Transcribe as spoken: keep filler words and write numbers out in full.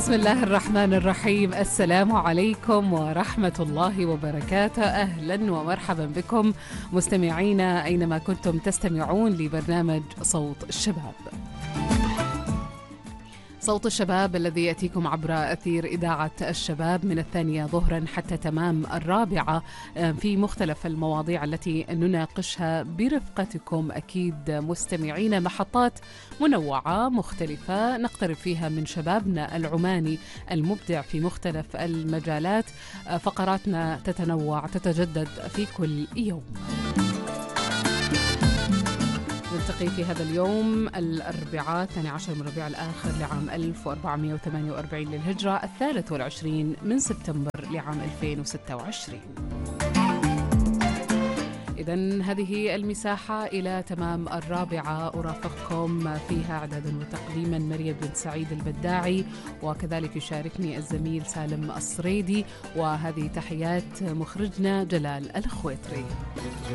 بسم الله الرحمن الرحيم. السلام عليكم ورحمة الله وبركاته. أهلا ومرحبا بكم مستمعينا أينما كنتم تستمعون لبرنامج صوت الشباب. صوت الشباب الذي يأتيكم عبر أثير إذاعة الشباب من الثانية ظهرا حتى تمام الرابعة في مختلف المواضيع التي نناقشها برفقتكم أكيد مستمعين. محطات منوعة مختلفة نقترب فيها من شبابنا العماني المبدع في مختلف المجالات. فقراتنا تتنوع تتجدد في كل يوم. نلتقي في هذا اليوم الأربعاء الثاني عشر من ربيع الآخر لعام ألف وأربعمائة وثمانية وأربعين للهجرة، الثالث والعشرين من سبتمبر لعام ألفين وستة وعشرين. إذن هذه المساحة إلى تمام الرابعة أرافقكم فيها إعدادا وتقديما مريم بن سعيد البداعي، وكذلك يشاركني الزميل سالم الصريدي، وهذه تحيات مخرجنا جلال الخويتري.